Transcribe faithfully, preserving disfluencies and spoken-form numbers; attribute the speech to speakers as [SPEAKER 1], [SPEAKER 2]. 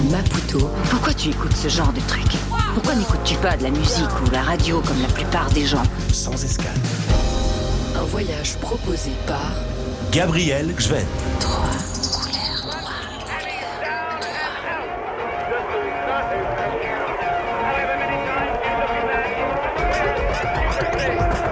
[SPEAKER 1] Maputo.
[SPEAKER 2] Pourquoi tu écoutes ce genre de truc ? Pourquoi n'écoutes-tu pas de la musique ou la radio comme la plupart des gens ?
[SPEAKER 3] Sans escale.
[SPEAKER 1] Un voyage proposé par
[SPEAKER 3] Gabriel Gvent.
[SPEAKER 1] trois